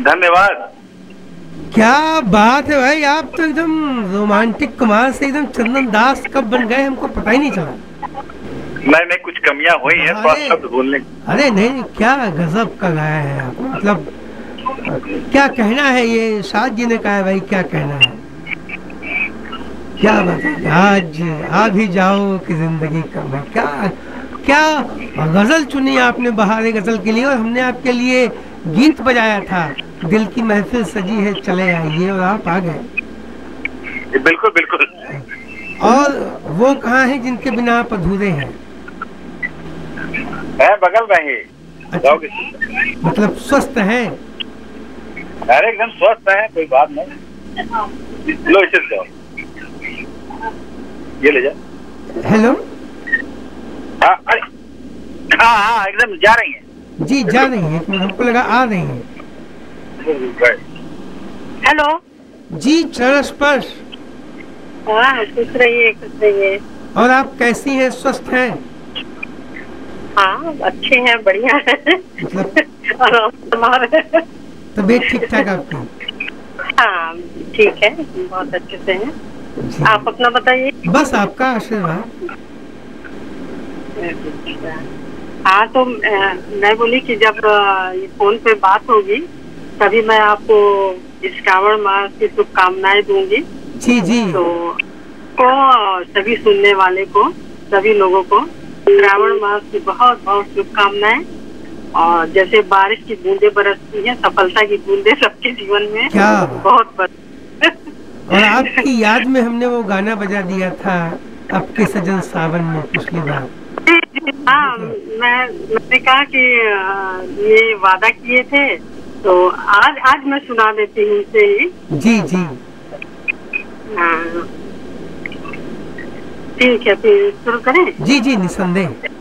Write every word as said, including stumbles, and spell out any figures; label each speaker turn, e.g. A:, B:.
A: धन्यवाद।
B: क्या बात है भाई, आप तो एकदम रोमांटिक कुमार से एकदम चंदन दास कब बन गए हमको पता ही नहीं चला।
A: नहीं नहीं, कुछ कमियां हुई हैं थोड़ा शब्द बोलने।
B: अरे नहीं, क्या गजब का गाया है आप, मतलब क्या कहना है, ये शाद जी ने कहा है भाई, क्या कहना है, क्या बताएं। आज आ भी जाओ कि जिंदगी कम है, क्या क्या गजल चुनी आपने बहार गजल के लिए, और हमने आपके लिए गीत बजाया था, दिल की महफिल सजी है चले आइए, और आप आ गए।
A: बिल्कुल बिल्कुल।
B: और वो कहाँ हैं जिनके बिना आप अधूरे हैं?
A: है बगल में ही।
B: अच्छा, मतलब स्वस्थ हैं?
A: अरे एकदम स्वस्थ है, कोई बात नहीं। लो इसे जाओ, ये ले जाओ।
B: हेलो।
A: हाँ अरे हाँ हाँ एकदम जा रही हैं।
B: जी जा रही हैं, हमको लगा आ रही हैं।
C: हेलो
B: जी, चरण स्पर्श।
C: हाँ, खुश रहिए खुश रहिए।
B: और आप कैसी हैं, स्वस्थ हैं?
C: हाँ अच्छे हैं, बढ़िया है।
B: मतलब
C: हमारे
B: तबीयत ठीक ठाक आपकी?
C: हाँ ठीक है, बहुत अच्छे से हैं। आप अपना बताइए।
B: बस आपका आशीर्वाद।
C: हाँ तो मैं बोली कि जब ये फोन पे बात होगी तभी मैं आपको श्रावण मास की शुभकामनाएं दूंगी।
B: जी जी।
C: तो को सभी सुनने वाले को, सभी लोगों को श्रावण मास की बहुत बहुत शुभकामनाएं। और जैसे बारिश की बूंदे बरसती हैं, सफलता की बूंदे सबके जीवन में
B: क्या
C: बहुत बरस। और
B: आपकी याद में हमने वो गाना बजा दिया था, आपके सजन सावन में, पिछली बार।
C: हाँ, मैं मैंने कहा कि ये वादा किए थे, तो आज आज मैं सुना देती हूँ उसे ही।
B: जी जी।
C: हाँ ठीक है, फिर शुरू करें?
B: जी जी निसंदेह।